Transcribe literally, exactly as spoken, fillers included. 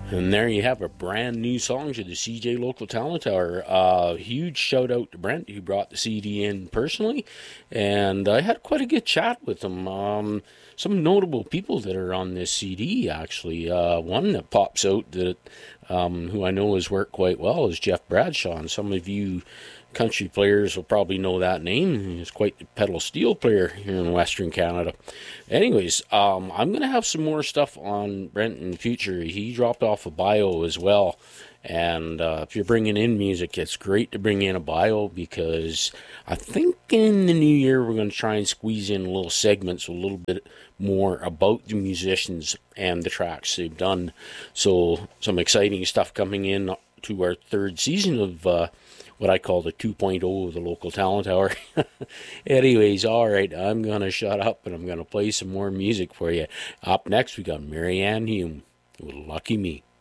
And there you have a brand new song to the C J Local Talent Hour. Uh, huge shout out to Brent, who brought the C D in personally, and I had quite a good chat with him. Um, some notable people that are on this C D, actually. Uh, one that pops out that um, who I know has worked quite well is Jeff Bradshaw, and some of you country players will probably know that name. He's quite the pedal steel player here in Western Canada. Anyways, um, I'm going to have some more stuff on Brent in the future. He dropped off a bio as well. And uh, if you're bringing in music, it's great to bring in a bio, because I think in the new year we're going to try and squeeze in little segments a little bit more about the musicians and the tracks they've done. So some exciting stuff coming in to our third season of uh, what I call the two point oh of the Local Talent Hour. Anyways, all right, I'm going to shut up and I'm going to play some more music for you. Up next, we got Marianne Hume with Lucky Me.